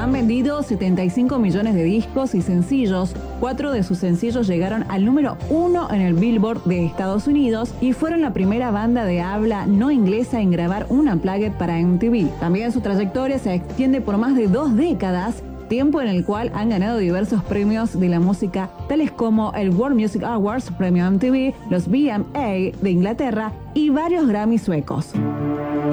Han vendido 75 millones de discos y sencillos. 4 de sus sencillos llegaron al número 1 en el Billboard de Estados Unidos y fueron la primera banda de habla no inglesa en grabar un unplugged para MTV. También su trayectoria se extiende por más de 2 décadas, tiempo en el cual han ganado diversos premios de la música, tales como el World Music Awards, premio MTV, los VMA de Inglaterra y varios Grammy suecos.